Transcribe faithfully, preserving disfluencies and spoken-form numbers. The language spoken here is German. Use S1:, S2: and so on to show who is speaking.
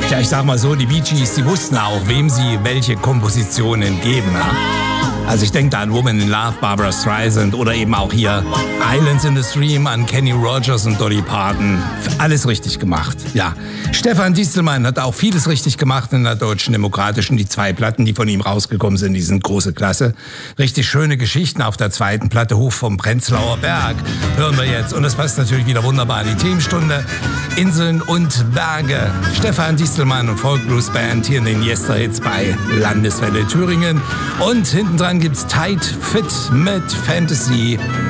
S1: Ja, ich sag mal so, die Bee Gees, die wussten auch, wem sie welche Kompositionen geben. Ja? Also ich denke da an Woman in Love, Barbra Streisand oder eben auch hier Islands in the Stream an Kenny Rogers und Dolly Parton. Alles richtig gemacht, ja. Stefan Distelmann hat auch vieles richtig gemacht in der Deutschen Demokratischen. Die zwei Platten, die von ihm rausgekommen sind, die sind große Klasse. Richtig schöne Geschichten auf der zweiten Platte, Hof vom Prenzlauer Berg, hören wir jetzt. Und das passt natürlich wieder wunderbar in die Themenstunde. Inseln und Berge. Stefan Distelmann und Folk Blues Band hier in den Yesterhits bei Landeswelle Thüringen. Und hinten dran gibt's Tight Fit mit Fantasy